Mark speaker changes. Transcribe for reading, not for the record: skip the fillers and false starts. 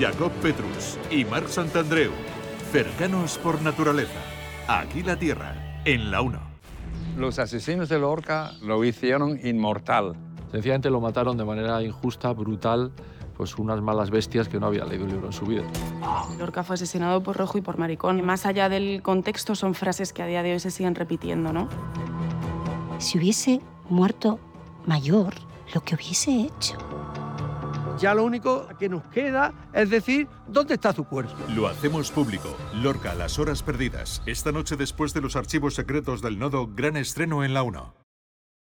Speaker 1: Jacob Petrus y Marc Santandreu. Cercanos por naturaleza. Aquí la Tierra, en la 1.
Speaker 2: Los asesinos de Lorca lo hicieron inmortal.
Speaker 3: Sencillamente lo mataron de manera injusta, brutal, pues unas malas bestias que no había leído un libro en su vida.
Speaker 4: Lorca fue asesinado por rojo y por maricón. Y más allá del contexto, son frases que a día de hoy se siguen repitiendo, ¿no?
Speaker 5: Si hubiese muerto mayor, lo que hubiese hecho.
Speaker 6: Ya lo único que nos queda es decir, ¿dónde está su cuerpo?
Speaker 1: Lo hacemos público. Lorca, las horas perdidas. Esta noche, después de los archivos secretos del Nodo, gran estreno en la 1.